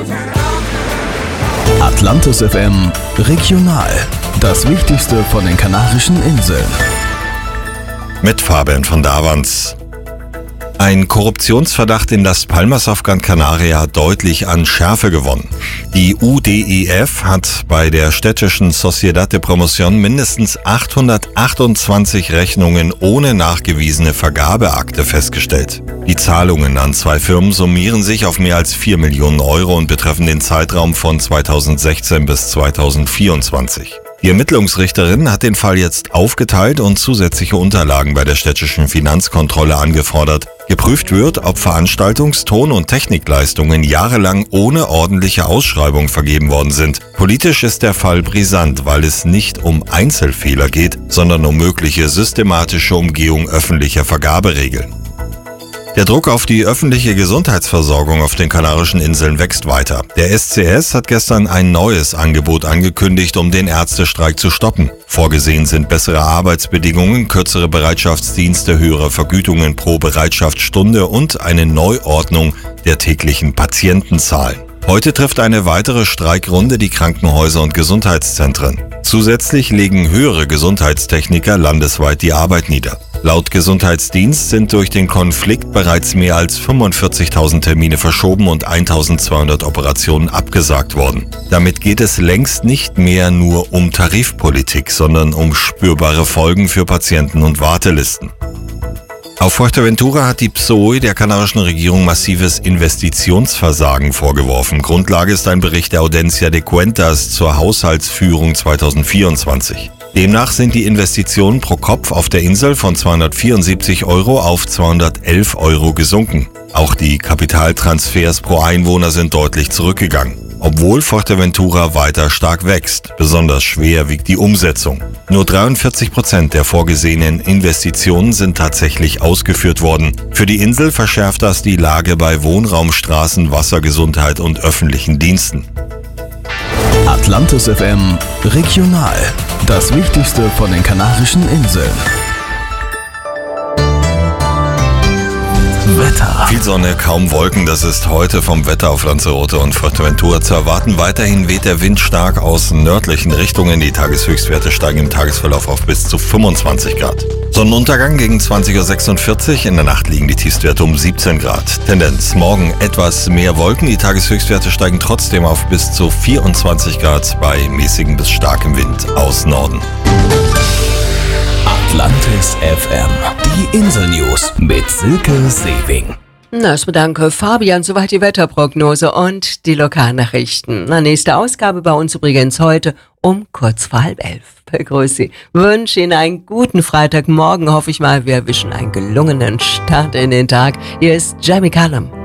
Atlantis FM Regional. Das Wichtigste von den Kanarischen Inseln. Mit Fabian von Davans. Ein Korruptionsverdacht in Las Palmas auf Gran Canaria hat deutlich an Schärfe gewonnen. Die UDEF hat bei der städtischen Sociedad de Promoción mindestens 828 Rechnungen ohne nachgewiesene Vergabeakte festgestellt. Die Zahlungen an 2 Firmen summieren sich auf mehr als 4 Millionen Euro und betreffen den Zeitraum von 2016 bis 2024. Die Ermittlungsrichterin hat den Fall jetzt aufgeteilt und zusätzliche Unterlagen bei der städtischen Finanzkontrolle angefordert. Geprüft wird, ob Veranstaltungs-, Ton- und Technikleistungen jahrelang ohne ordentliche Ausschreibung vergeben worden sind. Politisch ist der Fall brisant, weil es nicht um Einzelfehler geht, sondern um mögliche systematische Umgehung öffentlicher Vergaberegeln. Der Druck auf die öffentliche Gesundheitsversorgung auf den Kanarischen Inseln wächst weiter. Der SCS hat gestern ein neues Angebot angekündigt, um den Ärztestreik zu stoppen. Vorgesehen sind bessere Arbeitsbedingungen, kürzere Bereitschaftsdienste, höhere Vergütungen pro Bereitschaftsstunde und eine Neuordnung der täglichen Patientenzahlen. Heute trifft eine weitere Streikrunde die Krankenhäuser und Gesundheitszentren. Zusätzlich legen höhere Gesundheitstechniker landesweit die Arbeit nieder. Laut Gesundheitsdienst sind durch den Konflikt bereits mehr als 45.000 Termine verschoben und 1.200 Operationen abgesagt worden. Damit geht es längst nicht mehr nur um Tarifpolitik, sondern um spürbare Folgen für Patienten und Wartelisten. Auf Fuerteventura hat die PSOE der kanarischen Regierung massives Investitionsversagen vorgeworfen. Grundlage ist ein Bericht der Audiencia de Cuentas zur Haushaltsführung 2024. Demnach sind die Investitionen pro Kopf auf der Insel von 274 Euro auf 211 Euro gesunken. Auch die Kapitaltransfers pro Einwohner sind deutlich zurückgegangen. Obwohl Fuerteventura weiter stark wächst, besonders schwer wiegt die Umsetzung. Nur 43% der vorgesehenen Investitionen sind tatsächlich ausgeführt worden. Für die Insel verschärft das die Lage bei Wohnraum, Straßen, Wassergesundheit und öffentlichen Diensten. Atlantis FM Regional. Das Wichtigste von den Kanarischen Inseln. Wetter. Viel Sonne, kaum Wolken, das ist heute vom Wetter auf Lanzarote und Fuerteventura zu erwarten. Weiterhin weht der Wind stark aus nördlichen Richtungen. Die Tageshöchstwerte steigen im Tagesverlauf auf bis zu 25 Grad. Sonnenuntergang gegen 20.46 Uhr. In der Nacht liegen die Tiefstwerte um 17 Grad. Tendenz morgen etwas mehr Wolken. Die Tageshöchstwerte steigen trotzdem auf bis zu 24 Grad bei mäßigem bis starkem Wind aus Norden. Atlantis FM. Die Insel-News mit Silke Sewing. Ich bedanke Fabian, soweit die Wetterprognose und die Lokalnachrichten. Nächste Ausgabe bei uns übrigens heute um kurz vor 10:30. Begrüße Sie. Wünsche Ihnen einen guten Freitagmorgen. Hoffe ich mal, wir erwischen einen gelungenen Start in den Tag. Hier ist Jamie Cullum.